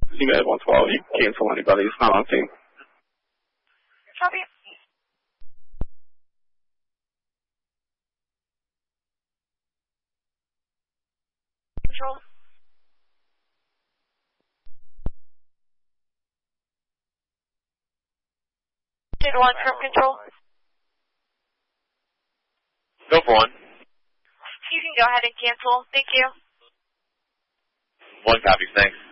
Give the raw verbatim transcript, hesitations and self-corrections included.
You guys one twelve, you can cancel anybody. It's not on team. Copy. Control. Did one from control? Go for one. You can go ahead and cancel. Thank you. One copy, thanks.